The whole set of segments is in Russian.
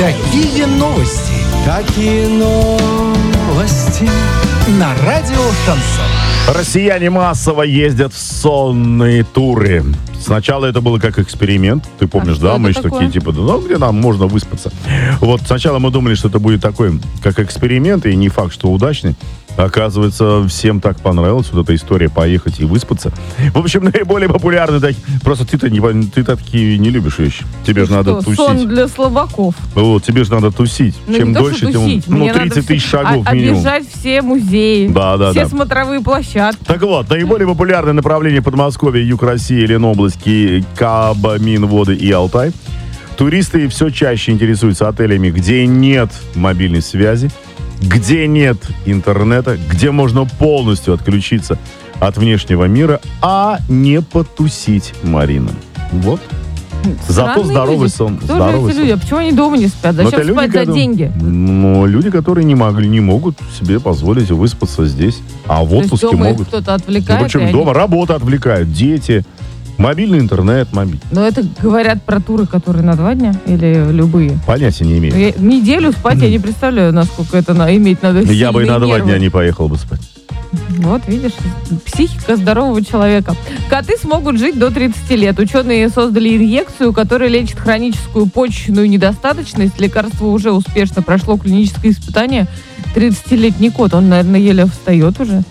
Какие новости? Какие новости? На радио «Шансон». Россияне массово ездят в сонные туры. Сначала это было как эксперимент. Ты помнишь, да? Мы еще такие, типа, где нам можно выспаться. Вот сначала мы думали, что это будет такой, как эксперимент, и не факт, что удачный. Оказывается, всем так понравилась вот эта история поехать и выспаться. В общем, наиболее популярный просто ты такие не любишь вещи. Тебе же надо тусить. Сон для слабаков. Вот, тебе же надо тусить. Чем дольше, тем... 30 тысяч шагов минимум. Объезжать все музеи. Все смотровые площадки. Так вот, наиболее популярное направление Подмосковья, Юг России, Ленобласть, Каба, Минводы и Алтай. Туристы все чаще интересуются отелями, где нет мобильной связи, где нет интернета, где можно полностью отключиться от внешнего мира, а не потусить, Марина. Вот. Зато здоровый сон. Кто же эти люди? А почему они дома не спят? Зачем спать за деньги? Ну, люди, которые не могут себе позволить выспаться здесь. А в отпуске дома могут. Кто-то отвлекает. Причем дома работа отвлекает, дети, мобильный интернет, Но это говорят про туры, которые на 2 дня или любые? Понятия не имею. Неделю спать я не представляю, насколько это иметь надо сильные Я бы и на 2 нервы. дня не поехал бы спать. Вот, видишь, психика здорового человека. Коты смогут жить до 30 лет. Ученые создали инъекцию, которая лечит хроническую почечную недостаточность. Лекарство уже успешно прошло клиническое испытание. 30-летний кот, он, наверное, еле встает уже.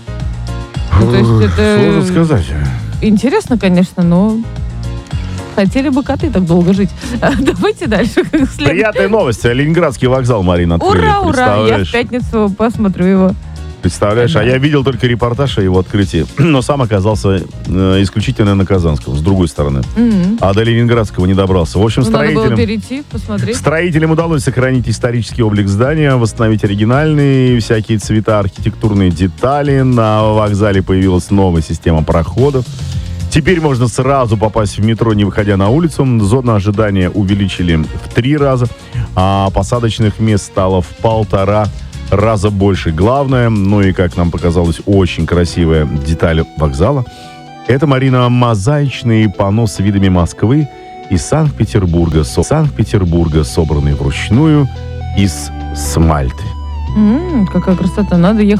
То есть это... Сложно сказать. Интересно, конечно, но... Хотели бы коты так долго жить. Давайте дальше. Приятная новость. Ленинградский вокзал, Марина, открыли. Ура! Я в пятницу посмотрю его. Представляешь, а я видел только репортаж о его открытии, но сам оказался исключительно на Казанском, с другой стороны. А до Ленинградского не добрался. В общем, надо было перейти, посмотреть. Строителям удалось сохранить исторический облик здания, восстановить оригинальные всякие цвета, архитектурные детали. На вокзале появилась новая система проходов. Теперь можно сразу попасть в метро, не выходя на улицу. Зону ожидания увеличили в 3 раза, а посадочных мест стало в 1,5 раза больше. Главное, ну и, как нам показалось, очень красивая деталь вокзала, это, Марина, мозаичные панно с видами Москвы и Санкт-Петербурга, собранные вручную из смальты. Какая красота. Надо ехать